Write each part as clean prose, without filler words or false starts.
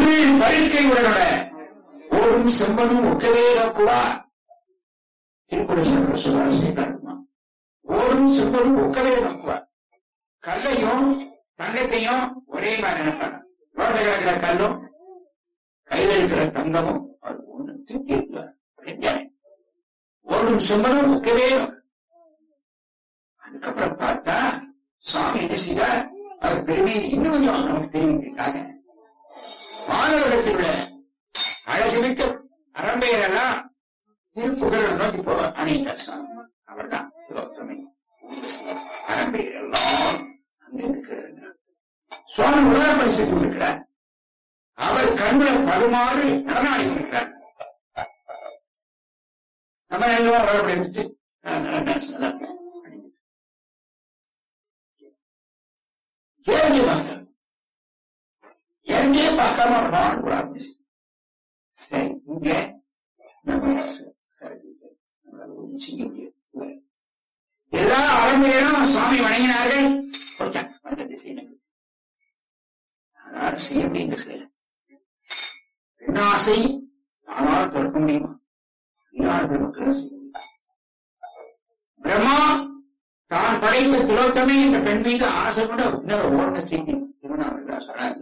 உள் வழுக்கை உடனோட ஓடும் செம்பனும் ஒக்கவே நோக்குவா. திருக்குறள் சொல்றாரு, ஓடும் செம்பனும் ஒக்கவே நோக்குவா. கல்லையும் தங்கத்தையும் ஒரே மாதிரி நினைப்பாங்க. ரோட்ல கிடக்கிற கல்லும் கையில இருக்கிற தங்கமும் அவர் ஒண்ணு தூக்கி இருக்கிறார். ஓடும் செம்பனும் ஒக்கவே. அதுக்கப்புறம் பார்த்தா சுவாமி என்ன செய்தார், அவர் பெருமையை இன்னும் கொஞ்சம் நமக்கு தெரிவிக்கிறதுக்காக மாணவர்கள் உள்ள அழகுமிக்க அரம்பையரெல்லாம் திருப்புகழ் நோக்கி போக அணிந்தார் சுவாமி. அவர் தான் திலோத்தமை. அரம்பையர் எல்லாம் அங்க இருக்கிறார். சுவாமி உதாரணப்படி செய்து கொண்டிருக்கிறார். அவர் கண்களை படுமாறு நடனாடி கொண்டிருக்கிறார். நம்ம எல்லாம் அவர்களை எடுத்து இறங்கியே பார்க்காம நான் கூட சரி இங்க செய்ய முடியாது. எல்லா அரம்பையரும் சுவாமி வணங்கினார்கள். செய்ய முடியுங்க செய்யல. என்ன ஆசை ஆனால திறக்க முடியுமா? பிரம்மா தான் படைத்த திலோத்தமை என்ற பெண் மீது ஆசை கூட ஓர்ந்த செய்தி சொன்னாங்க.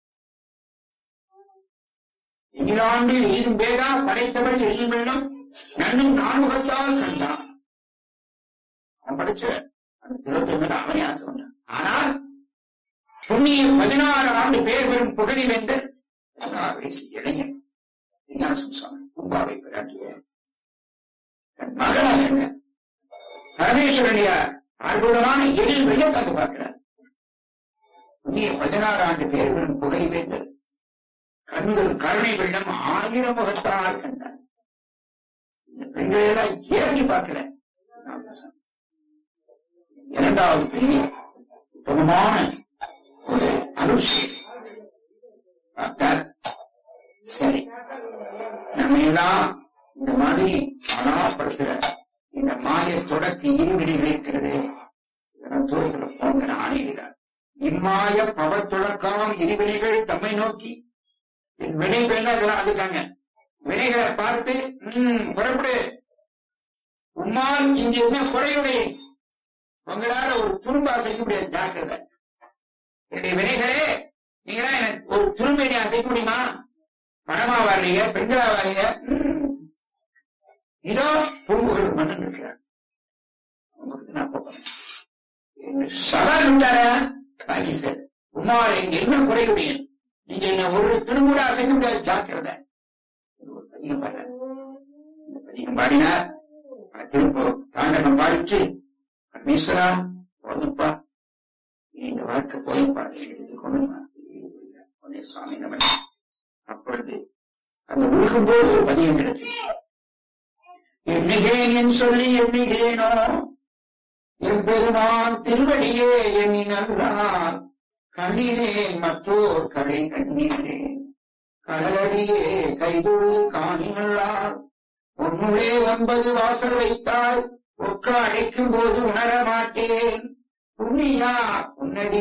எங்கிலாண்டு எய்தும் பேதா படைத்தவள் எழில் வெள்ளம் நன்னும் நான்முகத்தால் கண்டான். அவன் படிச்ச அந்த திலோத்தமை அவனே ஆசை பண்ணான். ஆனால் புண்ணிய 16 ஆண்டு பேர் பெறும் புகழி வேந்த 16 வயசு இளைஞன் சுவாமி பூம்பாவை பிராட்டிய தன் மகளாக பரமேஸ்வரனுடைய அற்புதமான எழில் வெள்ளத்தாக்கு பார்க்கிறார். புண்ணிய 16 ஆண்டு பேர் பெறும் புகழி வேந்தர் கண்கள் கருணை வெள்ளம் 1000 முகத்தால் கண்டார். இந்த பெண்களெல்லாம் ஏறி பார்க்கிறேன். இரண்டாவது பெரிய உத்தமமான ஒரு அருள் பார்த்தார். சரி, நம்ம எல்லாம் இந்த மாதிரி அழகாப்படுத்துற இந்த மாய தொடக்க இருவினைகள் இருக்கிறது. இதெல்லாம் தூரத்துல போங்கிற ஆணையிடுகிறார். இம்மாய பவர் தொடக்காம் இருவினைகள் தம்மை நோக்கி என் வினை பெண்ணாக அதுக்காங்க வினைகளை பார்த்து புறப்படு உம்மால் இங்க என்ன குறையுடைய உங்களால ஒரு துரும்ப அசைக்க முடியாது. ஜாக்கிரதை. என்னுடைய வினைகளே நீங்களா எனக்கு ஒரு துரும்பை அசைக்க முடியுமா? பணமா வரலைய பெண்களா வரலைய இதோ பூம்புகள் மன்னன் இருக்கிறார். உங்களுக்கு நான் போறேன் சவால் விட்டாரா பாக்கி சார் உம்மால் இங்க என்ன குறையுடைய நீங்க என்ன ஒரு துரும்பு அசைக்க முடியாது. ஜாக்கிரதை. ஒரு பதியம் பாடுறார். இந்த பதியம் பாடினார். திரும்ப தாண்டகம் பாடிட்டு பரமேஸ்வரா போதுப்பா எங்க வாழ்க்கை போதுப்பா எடுத்துக்கொண்டு சுவாமி நமன். அப்பொழுது அந்த உருகும்போது ஒரு பதியம் கிடைச்சு எண்ணிகேன் என் சொல்லி எண்ணிகேனோ எம்பெருமான் திருவடியே எண்ணினால் கண்ணீரேன் மற்றோர் கடை கண்ணீரேன் கடலடியே கைதொழு காணினல்லார் உன்னுடைய 9 வாசல் வைத்தால் ஒக்க அடைக்கும் போது உணர மாட்டேன். புண்ணியா உன்னடி